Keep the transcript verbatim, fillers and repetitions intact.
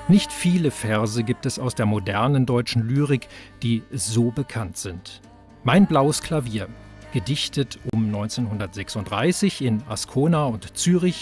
Nicht viele Verse gibt es aus der modernen deutschen Lyrik, die so bekannt sind. Mein blaues Klavier, gedichtet um neunzehnhundertsechsunddreißig in Ascona und Zürich,